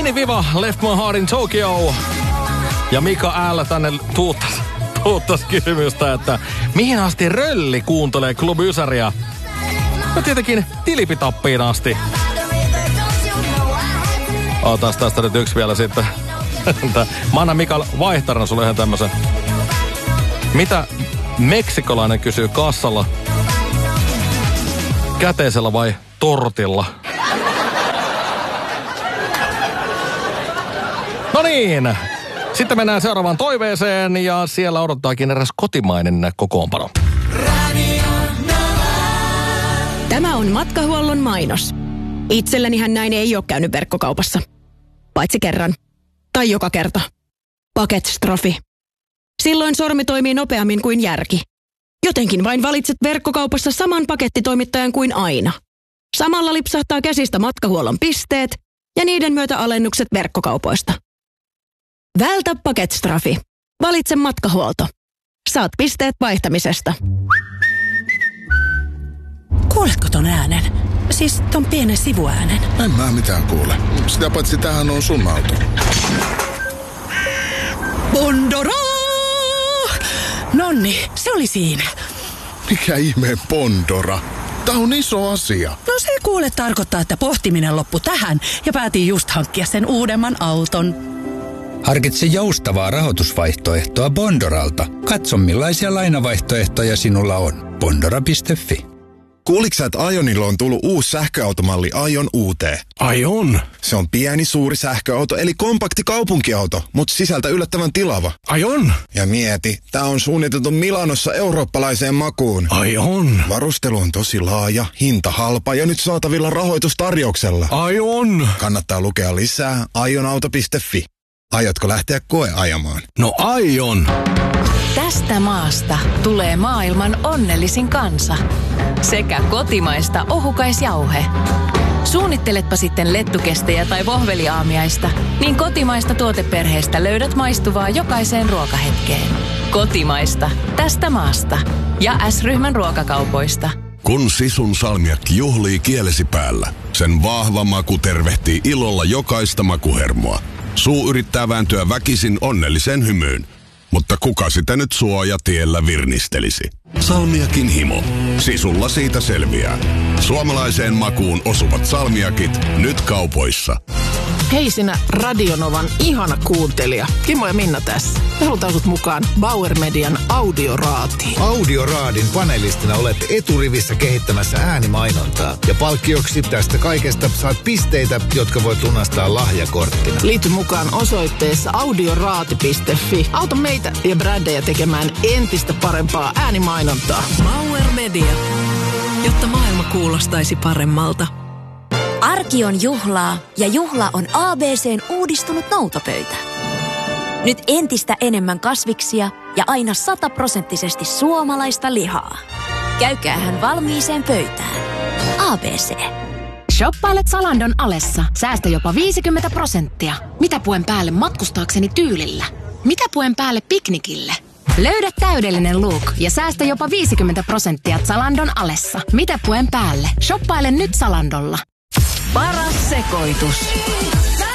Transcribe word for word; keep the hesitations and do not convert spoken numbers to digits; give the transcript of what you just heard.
Skinny Viva, Left My Heart in Tokyo. Ja Mika L tänne tuuttas, tuuttas kysymystä, että mihin asti Rölli kuuntelee Club Ysäriä? No tietenkin Tilipitappiin asti. Ootas tästä nyt yksi vielä sitten. Mä annan Mikael vaihtarana sulle ihan tämmösen. Mitä meksikolainen kysyy kassalla? Käteisellä vai tortilla? No niin. Sitten mennään seuraavaan toiveeseen ja siellä odottaakin eräs kotimainen kokoonpano. Tämä on matkahuollon mainos. Itsellänihän näin ei ole käynyt verkkokaupassa. Paitsi kerran. Tai joka kerta. Paketstrofi. Silloin sormi toimii nopeammin kuin järki. Jotenkin vain valitset verkkokaupassa saman pakettitoimittajan kuin aina. Samalla lipsahtaa käsistä matkahuollon pisteet ja niiden myötä alennukset verkkokaupoista. Vältä paketstrafi. Valitse matkahuolto. Saat pisteet vaihtamisesta. Kuuletko ton äänen? Siis ton pienen sivuäänen. En mä mitään kuule. Sitä paitsi tämähän on sun auto. Bondora! Nonni, se oli siinä. Mikä ihmeen Bondora? Tää on iso asia. No se kuule tarkoittaa, että pohtiminen loppui tähän ja päätin just hankkia sen uudemman auton. Harkitse joustavaa rahoitusvaihtoehtoa Bondoralta. Katso millaisia lainavaihtoehtoja sinulla on. Bondora piste fi. Kuuliksä, että Aionilla on tullut uusi sähköautomalli Aion U T? Aion? Se on pieni, suuri sähköauto, eli kompakti kaupunkiauto, mutta sisältä yllättävän tilava. Aion? Ja mieti, tää on suunniteltu Milanossa eurooppalaiseen makuun. Aion? Varustelu on tosi laaja, hinta halpa ja nyt saatavilla rahoitustarjouksella. Aion? Kannattaa lukea lisää aionauto piste fi. Aiotko lähteä koeajamaan? No aion! Tästä maasta tulee maailman onnellisin kansa. Sekä kotimaista ohukaisjauhe. Suunnitteletpa sitten lettukestejä tai vohveliaamiaista, niin kotimaista tuoteperheestä löydät maistuvaa jokaiseen ruokahetkeen. Kotimaista, tästä maasta. Ja S-ryhmän ruokakaupoista. Kun Sisun salmiakki juhlii kielesi päällä, sen vahva maku tervehtii ilolla jokaista makuhermoa. Suu yrittää vääntyä väkisin onnelliseen hymyyn. Mutta kuka sitä nyt suojatiellä virnistelisi? Salmiakin himo. Sisulla siitä selviää. Suomalaiseen makuun osuvat salmiakit nyt kaupoissa. Hei sinä Radionovan ihana kuuntelija. Kimmo ja Minna tässä. Me halutaan sut mukaan Bauer Median Audioraatiin. Audioraadin panelistina olet eturivissä kehittämässä äänimainontaa. Ja palkkioksi tästä kaikesta saat pisteitä, jotka voit lunastaa lahjakorttina. Liity mukaan osoitteessa audioraati piste fi. Auta meitä ja brändejä tekemään entistä parempaa äänimainontaa. Bauer Media. Jotta maailma kuulostaisi paremmalta. Arki on juhlaa ja juhla on A B C:n uudistunut noutopöytä. Nyt entistä enemmän kasviksia ja aina sataprosenttisesti suomalaista lihaa. Käykäähän valmiiseen pöytään. A B C. Shoppailet Zalandon alessa. Säästä jopa viisikymmentä prosenttia. Mitä puen päälle matkustaakseni tyylillä? Mitä puen päälle piknikille? Löydä täydellinen look ja säästä jopa viisikymmentä prosenttia Zalandon alessa. Mitä puen päälle? Shoppaile nyt Zalandolla. Paras sekoitus.